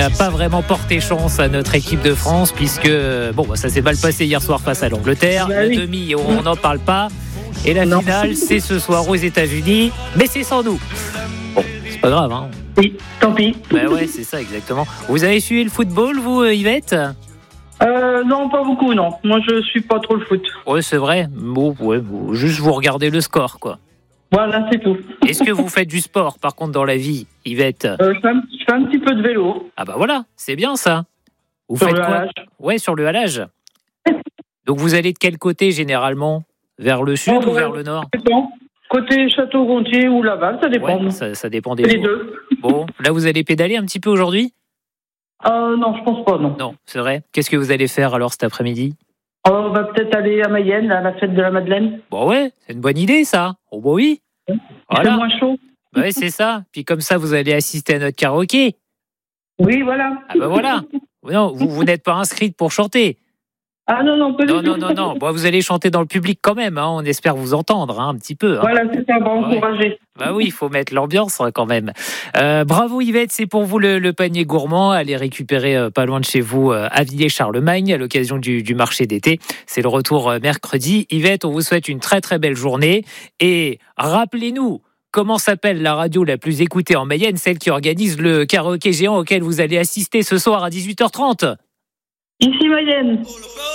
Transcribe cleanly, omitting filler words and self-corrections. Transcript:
n'a pas vraiment porté chance à notre équipe de France puisque ça s'est mal passé hier soir face à l'Angleterre. Bah oui. Le demi, on n'en parle pas. Et la finale, c'est ce soir aux États-Unis, mais c'est sans nous. Bon, c'est pas grave, hein. Oui, tant pis. Ben ouais, c'est ça exactement. Vous avez suivi le football, vous, Yvette ? Non, pas beaucoup, non. Moi, je suis pas trop le foot. Ouais, c'est vrai. Juste vous regardez le score, quoi. Voilà, c'est tout. Est-ce que vous faites du sport, par contre, dans la vie, Yvette ? Je fais un petit peu de vélo. Ah bah voilà, c'est bien ça. Vous Sur faites le quoi ? halage. Ouais, sur le halage. Donc vous allez de quel côté généralement ? Vers le sud ou vers le nord ? Côté Château-Gontier ou Laval, ça dépend. Ouais, ça dépend des Les jours. deux. Bon, là vous allez pédaler un petit peu aujourd'hui ? Non, je pense pas, non. Non, c'est vrai. Qu'est-ce que vous allez faire alors cet après-midi ? On va peut-être aller à Mayenne, à la fête de la Madeleine. Bon ouais, c'est une bonne idée ça. Oh bah oui. C'est Voilà. moins chaud. Bah ouais, c'est ça. Puis comme ça, vous allez assister à notre karaoké. Oui, voilà. Ah bah voilà. Non, vous n'êtes pas inscrite pour chanter. Ah non, pas du tout. Non. Bon, vous allez chanter dans le public quand même. Hein. On espère vous entendre un petit peu. Hein. Voilà, c'est ça, on va encourager. Bah oui, il faut mettre l'ambiance quand même. Bravo Yvette, c'est pour vous le panier gourmand. Allez récupérer pas loin de chez vous à Villers-Charlemagne à l'occasion du marché d'été. C'est le retour mercredi. Yvette, on vous souhaite une très très belle journée. Et rappelez-nous, comment s'appelle la radio la plus écoutée en Mayenne, celle qui organise le karaoké géant auquel vous allez assister ce soir à 18h30 ? Ici, Mayenne.